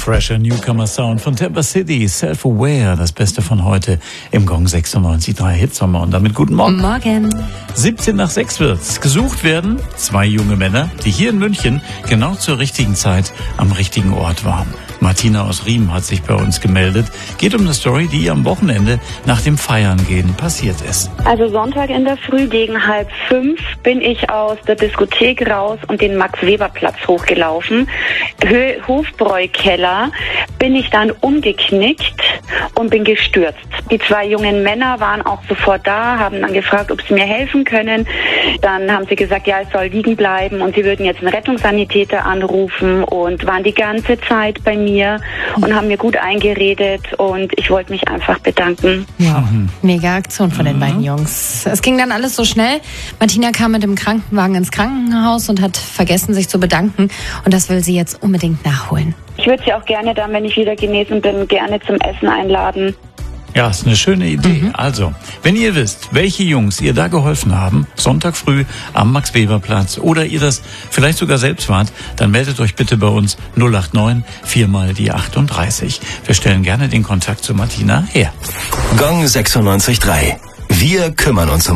Fresher Newcomer Sound von Tampa City, Self-Aware, das Beste von heute im Gong 96.3 Hitsommer. Und damit guten Morgen. Morgen. 17 nach 6 wird's. Gesucht werden 2 junge Männer, die hier in München genau zur richtigen Zeit am richtigen Ort waren. Martina aus Riem hat sich bei uns gemeldet. Geht um eine Story, die ihr am Wochenende nach dem Feiern gehen passiert ist. Also Sonntag in der Früh gegen 4:30 bin ich aus der Diskothek raus und den Max-Weber-Platz hochgelaufen. Höhe Hofbräu-Keller bin ich dann umgeknickt und bin gestürzt. Die 2 jungen Männer waren auch sofort da, haben dann gefragt, ob sie mir helfen können. Dann haben sie gesagt, ja, ich soll liegen bleiben und sie würden jetzt einen Rettungssanitäter anrufen und waren die ganze Zeit bei mir und haben mir gut eingeredet und ich wollte mich einfach bedanken. Wow, mega Aktion von den beiden Jungs. Es ging dann alles so schnell. Martina kam mit dem Krankenwagen ins Krankenhaus und hat vergessen, sich zu bedanken. Und das will sie jetzt unbedingt nachholen. Ich würde sie auch gerne dann, wenn ich wieder genesen bin, gerne zum Essen einladen. Ja, ist eine schöne Idee. Also, wenn ihr wisst, welche Jungs ihr da geholfen haben, Sonntag früh am Max-Weber-Platz oder ihr das vielleicht sogar selbst wart, dann meldet euch bitte bei uns 089 4 mal die 38. Wir stellen gerne den Kontakt zu Martina her. Gong 96.3. Wir kümmern uns um